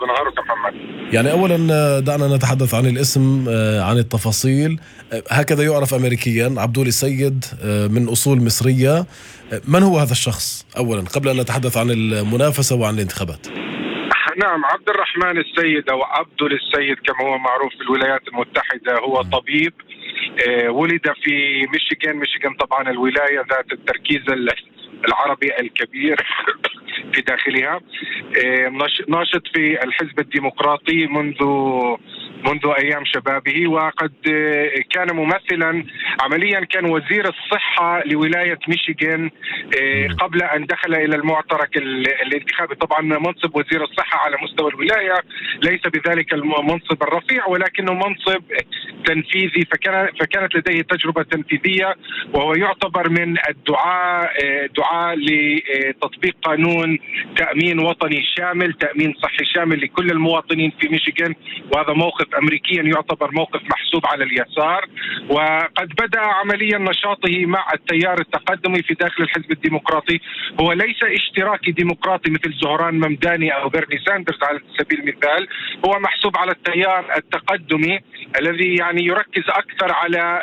بنهارك محمد. يعني أولا دعنا نتحدث عن الاسم، عن التفاصيل. هكذا يعرف أمريكيا عبدول السيد، من أصول مصرية. من هو هذا الشخص أولا قبل أن نتحدث عن المنافسة وعن الانتخابات؟ نعم، عبد الرحمن السيد أو عبدول السيد كما هو معروف في الولايات المتحدة هو طبيب. ولد في ميشيغان طبعا الولاية ذات التركيز العربي الكبير في داخلها. ناشط في الحزب الديمقراطي منذ أيام شبابه، وقد كان ممثلا عمليا، كان وزير الصحة لولاية ميشيغان قبل أن دخل إلى المعترك الانتخابي. طبعا منصب وزير الصحة على مستوى الولاية ليس بذلك المنصب الرفيع، ولكنه منصب تنفيذي، فكانت لديه تجربة تنفيذية، وهو يعتبر من دعاء لتطبيق قانون تأمين وطني شامل، تأمين صحي شامل لكل المواطنين في ميشيغان، وهذا موقف أمريكيا يعتبر موقف محسوب على اليسار. وقد بدأ عمليا نشاطه مع التيار التقدمي في داخل الحزب الديمقراطي. هو ليس اشتراكي ديمقراطي مثل زهران ممداني أو بيرني ساندرز على سبيل المثال، هو محسوب على التيار التقدمي الذي يعني يركز أكثر على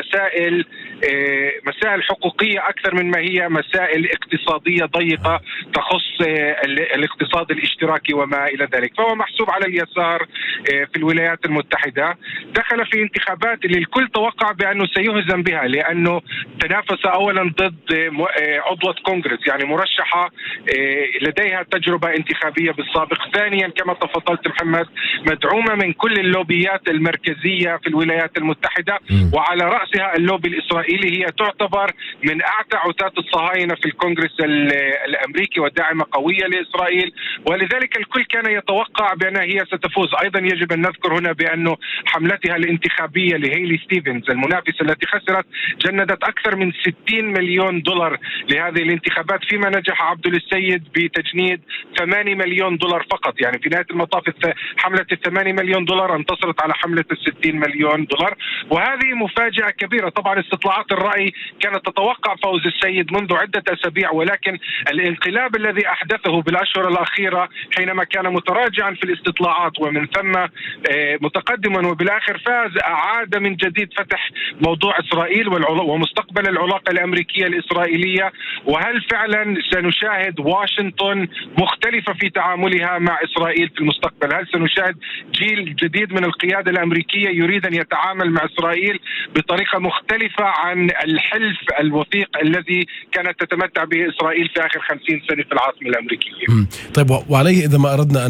مسائل حقوقية أكثر من ما هي مسائل اقتصادية ضيقة تخص الاقتصاد الاشتراكي وما إلى ذلك. فهو محسوب على اليسار في الولايات المتحدة. دخل في انتخابات اللي الكل توقع بأنه سيهزم بها، لأنه تنافس أولا ضد عضوة كونغرس، يعني مرشحة لديها تجربة انتخابية بالسابق. ثانيا كما تفضلت محمد، مدعومة من كل اللوبيات المركزية في الولايات المتحدة، وعلى رأسها اللوبي الإسرائيلي. هي تعتبر من أعتى عتاة الصهاينة في الكونغرس الأمريكي وداعمة قوية لإسرائيل، ولذلك الكل كان يتوقع بأنها هي ستفوز. أيضا يجب أن نذكر هنا بأنه حملتها الانتخابية لهيلي ستيفنز المنافسة التي خسرت جندت أكثر من 60 مليون دولار لهذه الانتخابات، فيما نجح عبدول السيد بتجنيد 8 مليون دولار فقط. يعني في نهاية المطاف حملة 8 مليون دولار انتصرت على حملة 60 مليون دولار، وهذه مفاجأة كبيرة. طبعا استطلاعات الرأي كانت تتوقع فوز السيد منذ عدة أسابيع، ولكن الانقلاب الذي أحدثه بالأشهر الأخيرة حينما كان متراجعا في الاستطلاعات ومن ثم متقدما وبالآخر فاز، أعاد من جديد فتح موضوع إسرائيل ومستقبل العلاقة الأمريكية الإسرائيلية. وهل فعلا سنشاهد واشنطن مختلفة في تعاملها مع إسرائيل في المستقبل؟ هل سنشاهد جيل جديد من القيادة الأمريكية يريد أن يتعامل مع إسرائيل بطريقة مختلفة عن الحلف الوثيق الذي كانت تتمتع به إسرائيل في آخر 50 سنة في العاصمة الأمريكية؟ طيب، وعليه إذا ما أردنا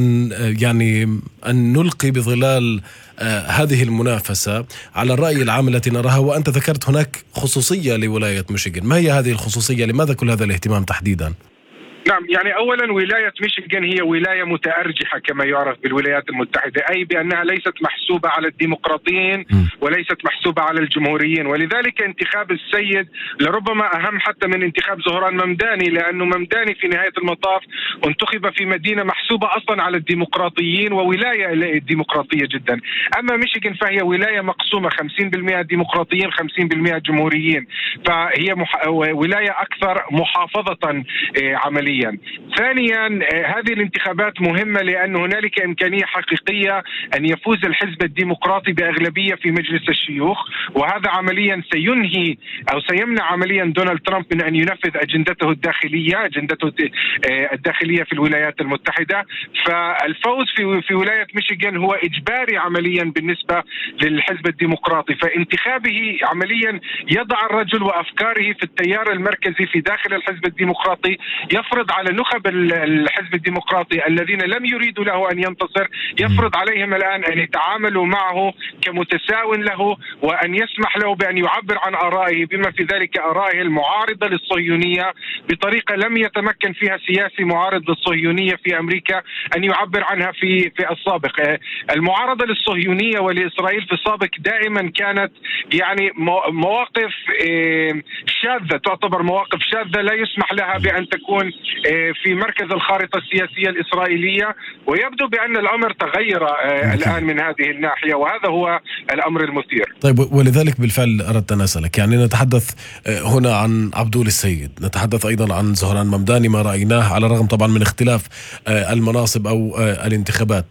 أن نلقي بظلال هذه المنافسة على الرأي العام التي نراها، وأنت ذكرت هناك خصوصية لولاية ميشيغان، ما هي هذه الخصوصية؟ لماذا كل هذا الاهتمام تحديدا؟ نعم، يعني أولا ولاية ميشيغان هي ولاية متأرجحة كما يعرف بالولايات المتحدة، أي بأنها ليست محسوبة على الديمقراطيين وليست محسوبة على الجمهوريين، ولذلك انتخاب السيد لربما أهم حتى من انتخاب زهران ممداني، لأنه ممداني في نهاية المطاف انتخب في مدينة محسوبة أصلا على الديمقراطيين وولاية ديمقراطية جدا. أما ميشيغان فهي ولاية مقسومة 50% ديمقراطيين 50% جمهوريين، فهي ولاية أكثر محافظة عمليا. ثانيا هذه الانتخابات مهمة لأن هنالك إمكانية حقيقية أن يفوز الحزب الديمقراطي بأغلبية في مجلس الشيوخ، وهذا عمليا سينهي أو سيمنع عمليا دونالد ترامب من أن ينفذ أجندته الداخلية في الولايات المتحدة. فالفوز في ولاية ميشيغان هو إجباري عمليا بالنسبة للحزب الديمقراطي، فانتخابه عمليا يضع الرجل وأفكاره في التيار المركزي في داخل الحزب الديمقراطي، يفرض على نخب الحزب الديمقراطي الذين لم يريدوا له أن ينتصر، يفرض عليهم الآن أن يتعاملوا معه كمتساو له، وأن يسمح له بأن يعبر عن آرائه بما في ذلك آرائه المعارضة للصهيونية بطريقة لم يتمكن فيها سياسي معارض للصهيونية في أمريكا أن يعبر عنها في السابق. المعارضة للصهيونية ولإسرائيل في السابق دائما كانت يعني مواقف شاذة، تعتبر مواقف شاذة لا يسمح لها بأن تكون في مركز الخارطة السياسية الإسرائيلية، ويبدو بأن الأمر تغير الآن من هذه الناحية، وهذا هو الأمر المثير. طيب، ولذلك بالفعل أردت أن أسألك، يعني نتحدث هنا عن عبدول السيد، نتحدث أيضا عن زهران ممداني ما رأيناه على الرغم طبعا من اختلاف المناصب أو الانتخابات.